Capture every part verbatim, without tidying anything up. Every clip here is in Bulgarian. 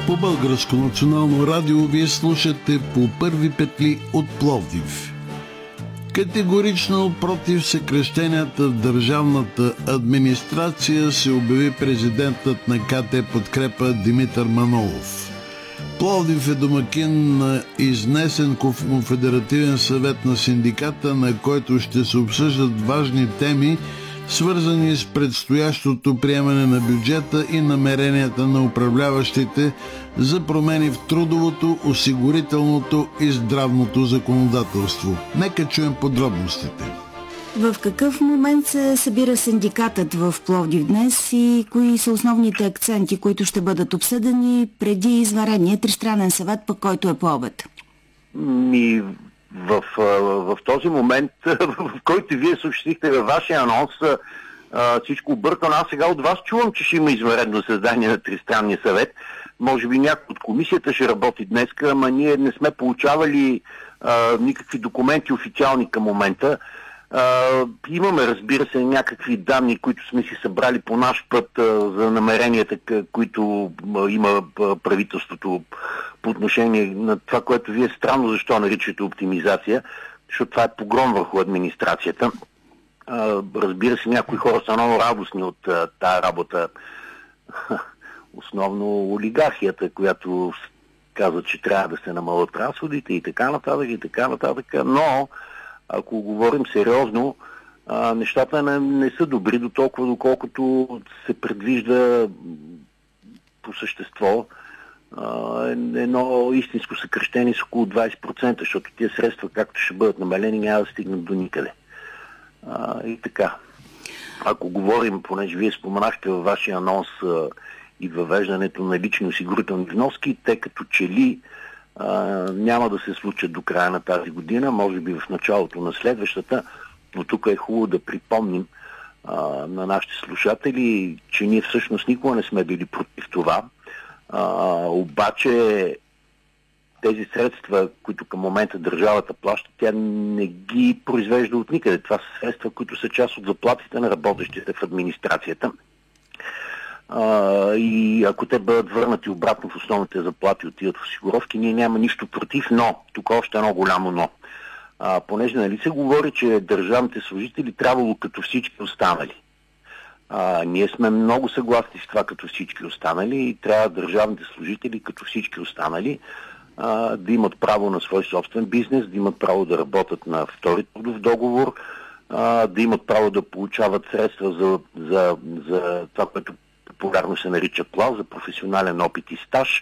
По Българско национално радио вие слушате По първи петли от Пловдив. Категорично против съкращенията в държавната администрация се обяви президентът на КТ Подкрепа Димитър Манолов. Пловдив е домакин на изнесен конфедеративен съвет на синдиката, на който ще се обсъждат важни теми, свързани с предстоящото приемане на бюджета и намеренията на управляващите за промени в трудовото, осигурителното и здравното законодателство. Нека чуем подробностите. В какъв момент се събира синдикатът в Пловдив днес и кои са основните акценти, които ще бъдат обсъдени преди извънредния тристранен съвет, по който е по обед? Ми, в, в този момент, в който вие съобщихте във вашия анонс, всичко объркано. Аз сега от вас чувам, че ще има извънредно създание на тристранния съвет. Може би някой от комисията ще работи днес, ама ние не сме получавали а, никакви документи официални към момента. Uh, имаме, разбира се, някакви данни, които сме си събрали по наш път uh, за намеренията, които uh, има uh, правителството по отношение на това, което вие странно защо наричате оптимизация, защото това е погром върху администрацията. Uh, разбира се, някои хора са много радостни от uh, тая работа. Основно олигархията, която казва, че трябва да се намалят разходите и така нататък, и така нататък, но ако говорим сериозно, а, нещата не, не са добри до толкова, доколкото се предвижда по същество а, едно истинско съкращение с около двайсет процента, защото тия средства, както ще бъдат намалени, няма да стигнат до никъде. А, и така. Ако говорим, понеже вие споменахте във вашия анонс а, и въвеждането на лични осигурителни вноски, те като че ли Uh, няма да се случат до края на тази година, може би в началото на следващата, но тук е хубаво да припомним uh, на нашите слушатели, че ние всъщност никога не сме били против това. Uh, обаче тези средства, които към момента държавата плаща, тя не ги произвежда от никъде. Това са средства, които са част от заплатите на работещите в администрацията. Uh, и ако те бъдат върнати обратно в основните заплати, отиват в осигуровки, ние няма нищо против, но тук още едно голямо но. Uh, понеже нали се говори, че държавните служители трябвало като всички останали. Uh, ние сме много съгласни с това като всички останали и трябва държавните служители като всички останали uh, да имат право на свой собствен бизнес, да имат право да работят на втори трудов договор, uh, да имат право да получават средства за, за, за това, което популярно се нарича плал, за професионален опит и стаж.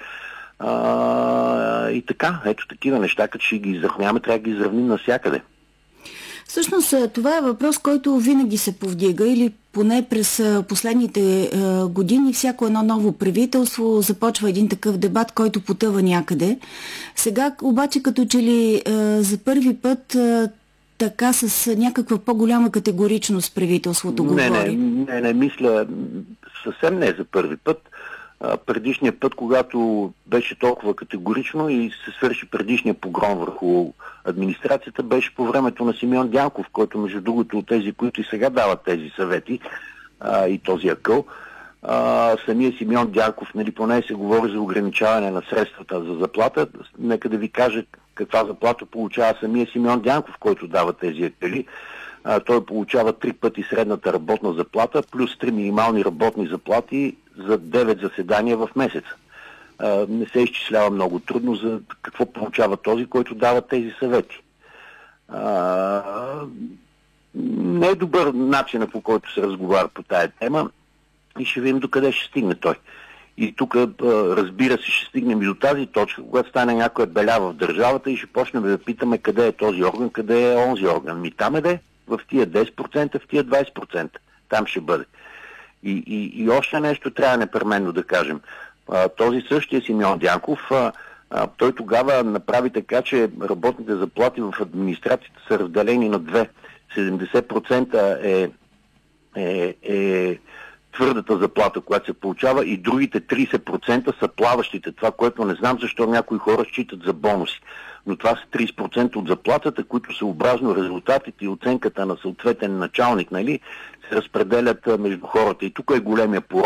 А, и така, ето такива неща, като ще ги изравняваме, трябва да ги изравним навсякъде. Всъщност това е въпрос, който винаги се повдига или поне през последните години всяко едно ново правителство започва един такъв дебат, който потъва някъде. Сега обаче като че ли за първи път така с някаква по-голяма категоричност правителството говори? Не, не, не, не мисля, съвсем не за първи път. Предишния път, когато беше толкова категорично и се свърши предишния погром върху администрацията, беше по времето на Симеон Дянков, който между другото от тези, които и сега дават тези съвети а, и този акъл. А, самия Симеон Дянков, нали, поне се говори за ограничаване на средствата за заплата. Нека да ви кажа каква заплата получава самия Симеон Дянков, който дава тези акъли. А, той получава три пъти средната работна заплата, плюс три минимални работни заплати за девет заседания в месец. А, не се изчислява много трудно за какво получава този, който дава тези съвети. А, не е добър начин, по който се разговаря по тая тема и ще видим докъде ще стигне той. И тук, разбира се, ще стигнем и до тази точка, когато стане някоя беля в държавата и ще почнем да питаме къде е този орган, къде е онзи орган. Ми там е де, в тия десет процента, в тия двайсет процента. Там ще бъде. И, и, и още нещо трябва непременно да кажем. А, този същия Симеон Дянков, а, а, той тогава направи така, че работните заплати в администрацията са разделени на две. седемдесет процента е, е, е твърдата заплата, която се получава, и другите трийсет процента са плаващите. Това, което не знам защо някои хора считат за бонуси. Но това са трийсет процента от заплатата, които съобразно резултатите и оценката на съответен началник, нали, се разпределят между хората. И тук е големия порок.